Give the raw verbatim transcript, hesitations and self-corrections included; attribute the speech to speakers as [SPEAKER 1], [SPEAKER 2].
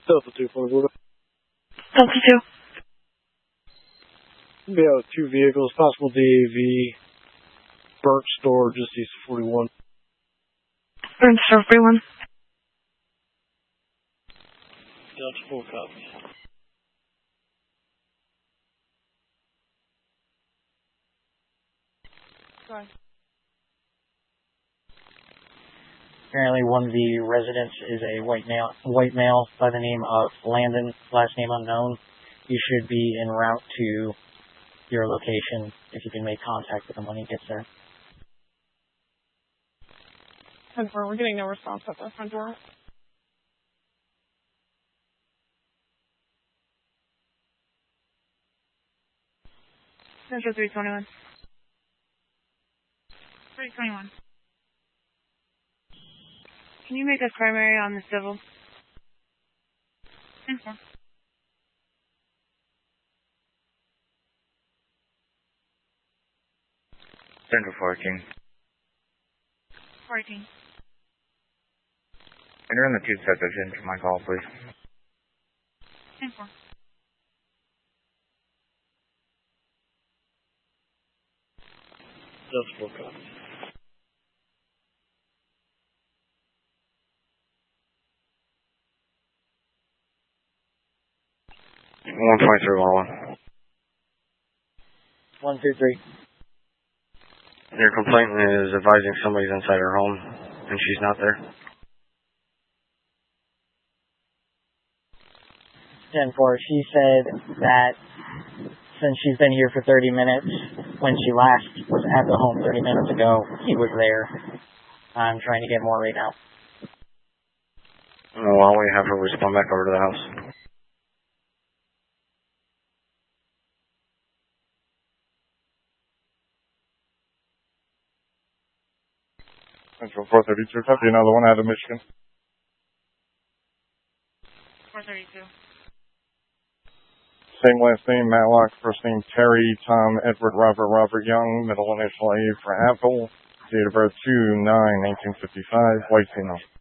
[SPEAKER 1] Delta two, Florida.
[SPEAKER 2] Delta two.
[SPEAKER 1] We'll be out with two vehicles, possible D A V, Burke Store, just east of forty-one.
[SPEAKER 2] Burke Store, forty-one.
[SPEAKER 1] Delta four, copy.
[SPEAKER 2] Sorry.
[SPEAKER 3] Apparently one of the residents is a white male, white male by the name of Landon, last name unknown. You should be en route to your location if you can make contact with him when he gets there.
[SPEAKER 2] ten four, we're getting no response at the front door. Central three twenty-one. three twenty-one. Can you make us primary on the civil? ten four.
[SPEAKER 4] Central fourteen.
[SPEAKER 2] fourteen.
[SPEAKER 4] Enter in the two subjects into my call, please.
[SPEAKER 2] ten four.
[SPEAKER 1] Delta four, copy.
[SPEAKER 4] one point three one one.
[SPEAKER 3] one two three.
[SPEAKER 4] Your complainant is advising somebody's inside her home, and she's not there.
[SPEAKER 3] ten four, she said that since she's been here for thirty minutes, when she last was at the home thirty minutes ago, he was there. I'm trying to get more right now.
[SPEAKER 4] Well, why don't we have her respond back over to the house?
[SPEAKER 5] Central four thirty-two, copy, another one out of Michigan.
[SPEAKER 2] four thirty-two.
[SPEAKER 5] Same last name, Matlock, first name Terry, Tom, Edward, Robert, Robert Young, middle initial A for Apple, date of birth two nine nineteen fifty-five, white female.